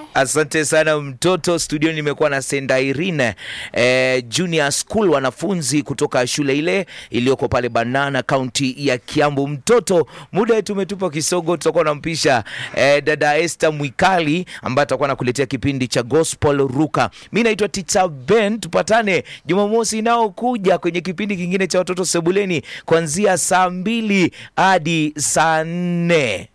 Asante sana mtoto. Studio nimekuwa na Senda Irene Junior School, wanafunzi kutoka shule ile iliyoko pale Banana County ya Kiambu. Mtoto, muda tumetupa kisogo, tutakuwa nampisha dada Esther Mwikali ambaye atakuwa anakuletea kipindi cha Gospel Ruka. Mimi naitwa Teacher Ben, tupatane Jumamosi nao kuja kwenye kipindi kingine cha watoto sebuleni kuanzia saa 2 hadi saa 4.